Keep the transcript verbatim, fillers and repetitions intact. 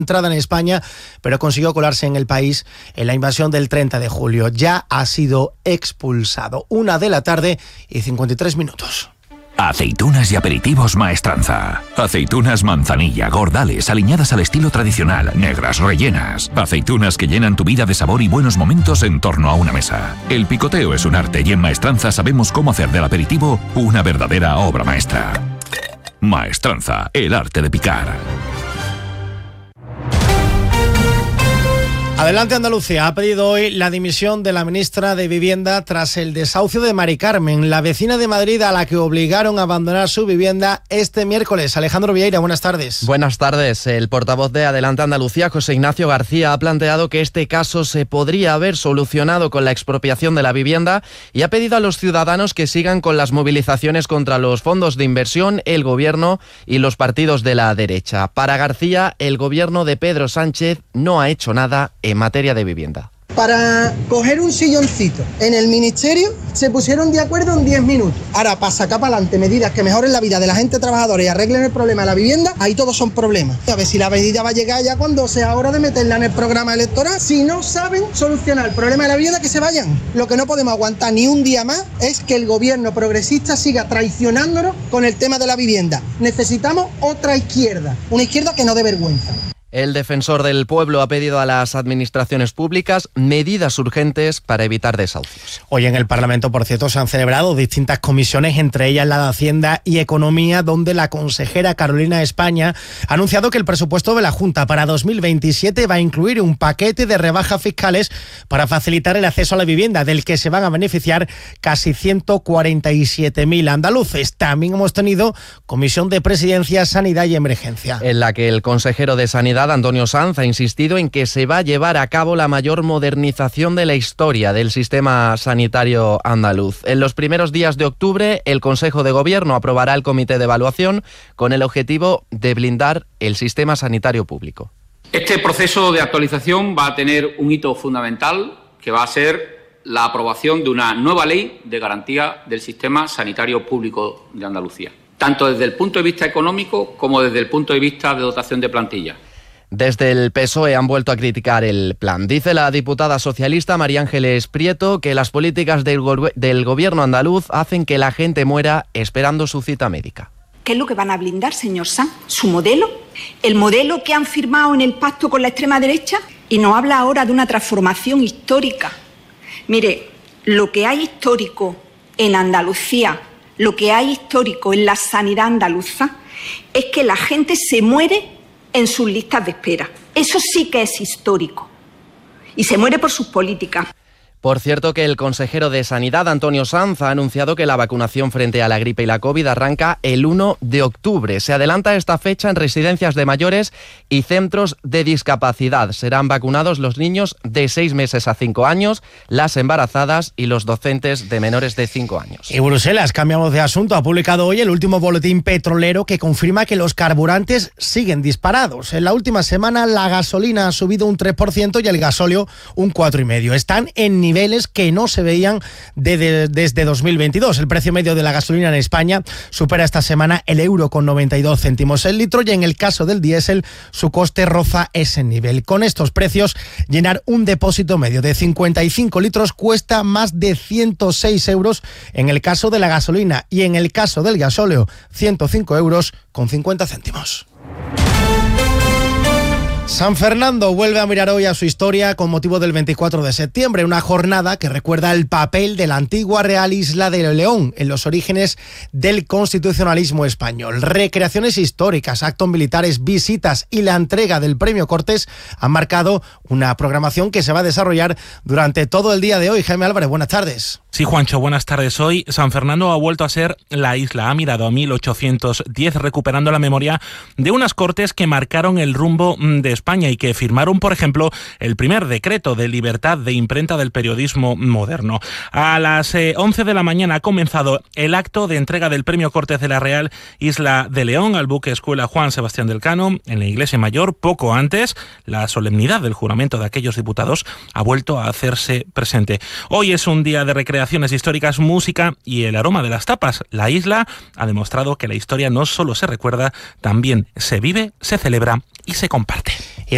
entrada en España, pero consiguió colarse en el país en la invasión del treinta de julio. Ya ha sido expulsado. Una de la tarde y cincuenta y tres minutos. Aceitunas y aperitivos Maestranza. Aceitunas manzanilla, gordales, aliñadas al estilo tradicional, negras, rellenas. Aceitunas que llenan tu vida de sabor y buenos momentos en torno a una mesa. El picoteo es un arte y en Maestranza sabemos cómo hacer del aperitivo una verdadera obra maestra. Maestranza, el arte de picar. Adelante Andalucía ha pedido hoy la dimisión de la ministra de Vivienda tras el desahucio de Mari Carmen, la vecina de Madrid a la que obligaron a abandonar su vivienda este miércoles. Alejandro Vieira, buenas tardes. Buenas tardes. El portavoz de Adelante Andalucía, José Ignacio García, ha planteado que este caso se podría haber solucionado con la expropiación de la vivienda y ha pedido a los ciudadanos que sigan con las movilizaciones contra los fondos de inversión, el gobierno y los partidos de la derecha. Para García, el gobierno de Pedro Sánchez no ha hecho nada en materia de vivienda. Para coger un silloncito en el ministerio se pusieron de acuerdo en diez minutos. Ahora, para sacar para adelante medidas que mejoren la vida de la gente trabajadora y arreglen el problema de la vivienda, ahí todos son problemas. A ver si la medida va a llegar ya cuando sea hora de meterla en el programa electoral. Si no saben solucionar el problema de la vivienda, que se vayan. Lo que no podemos aguantar ni un día más es que el gobierno progresista siga traicionándonos con el tema de la vivienda. Necesitamos otra izquierda, una izquierda que no dé vergüenza. El defensor del pueblo ha pedido a las administraciones públicas medidas urgentes para evitar desahucios. Hoy en el Parlamento, por cierto, se han celebrado distintas comisiones, entre ellas la de Hacienda y Economía, donde la consejera Carolina España ha anunciado que el presupuesto de la Junta para dos mil veintisiete va a incluir un paquete de rebajas fiscales para facilitar el acceso a la vivienda, del que se van a beneficiar casi ciento cuarenta y siete mil andaluces. También hemos tenido Comisión de Presidencia, Sanidad y Emergencia, en la que el consejero de Sanidad, Antonio Sanz, ha insistido en que se va a llevar a cabo la mayor modernización de la historia del sistema sanitario andaluz. En los primeros días de octubre, el Consejo de Gobierno aprobará el comité de evaluación con el objetivo de blindar el sistema sanitario público. Este proceso de actualización va a tener un hito fundamental, que va a ser la aprobación de una nueva ley de garantía del sistema sanitario público de Andalucía, tanto desde el punto de vista económico como desde el punto de vista de dotación de plantilla. Desde el P S O E han vuelto a criticar el plan. Dice la diputada socialista María Ángeles Prieto que las políticas del, go- del gobierno andaluz hacen que la gente muera esperando su cita médica. ¿Qué es lo que van a blindar, señor Sanz? ¿Su modelo? ¿El modelo que han firmado en el pacto con la extrema derecha? Y nos habla ahora de una transformación histórica. Mire, lo que hay histórico en Andalucía, lo que hay histórico en la sanidad andaluza, es que la gente se muere en sus listas de espera. Eso sí que es histórico. Y se muere por sus políticas. Por cierto, que el consejero de Sanidad, Antonio Sanz, ha anunciado que la vacunación frente a la gripe y la COVID arranca el uno de octubre. Se adelanta esta fecha en residencias de mayores y centros de discapacidad. Serán vacunados los niños de seis meses a cinco años, las embarazadas y los docentes de menores de cinco años. Y Bruselas, cambiamos de asunto, ha publicado hoy el último boletín petrolero que confirma que los carburantes siguen disparados. En la última semana la gasolina ha subido un tres por ciento y el gasóleo un cuatro coma cinco por ciento. Están en niveles que no se veían de, de, desde dos mil veintidós. El precio medio de la gasolina en España supera esta semana el euro con noventa y dos céntimos el litro y en el caso del diésel su coste roza ese nivel. Con estos precios, llenar un depósito medio de cincuenta y cinco litros cuesta más de ciento seis euros en el caso de la gasolina y en el caso del gasóleo ciento cinco euros con cincuenta céntimos. San Fernando vuelve a mirar hoy a su historia con motivo del veinticuatro de septiembre, una jornada que recuerda el papel de la antigua Real Isla de León en los orígenes del constitucionalismo español. Recreaciones históricas, actos militares, visitas y la entrega del Premio Cortés han marcado una programación que se va a desarrollar durante todo el día de hoy. Jaime Álvarez, buenas tardes. Sí, Juancho, buenas tardes. Hoy San Fernando ha vuelto a ser la isla. Ha mirado a mil ochocientos diez, recuperando la memoria de unas cortes que marcaron el rumbo de España y que firmaron, por ejemplo, el primer decreto de libertad de imprenta del periodismo moderno. A las eh, once de la mañana ha comenzado el acto de entrega del Premio Cortés de la Real Isla de León al buque escuela Juan Sebastián del Cano en la Iglesia Mayor. Poco antes, la solemnidad del juramento de aquellos diputados ha vuelto a hacerse presente. Hoy es un día de recreación históricas, música y el aroma de las tapas. La isla ha demostrado que la historia no solo se recuerda, también se vive, se celebra y se comparte.